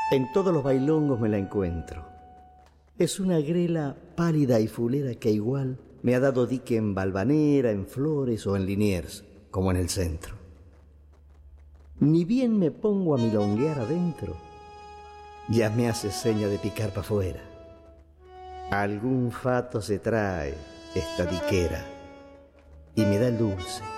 En todos los bailongos me la encuentro. Es una grela pálida y fulera que igual me ha dado dique en Valvanera, en Flores o en Liniers, como en el centro. Ni bien me pongo a milonguear adentro, ya me hace seña de picar pa' afuera. Algún fato se trae esta diquera y me da el dulce